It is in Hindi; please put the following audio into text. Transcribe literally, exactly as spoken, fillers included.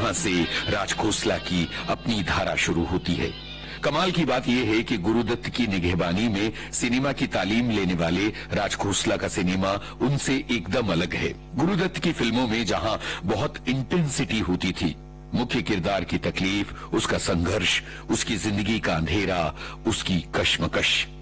यहां से राज खोसला की अपनी धारा शुरू होती है। कमाल की बात यह है कि गुरुदत्त की निगहबानी में सिनेमा की तालीम लेने वाले राज खोसला का सिनेमा उनसे एकदम अलग है। गुरुदत्त की फिल्मों में जहां बहुत इंटेंसिटी होती थी, मुख्य किरदार की तकलीफ, उसका संघर्ष, उसकी जिंदगी का अंधेरा, उसकी कश्मकश,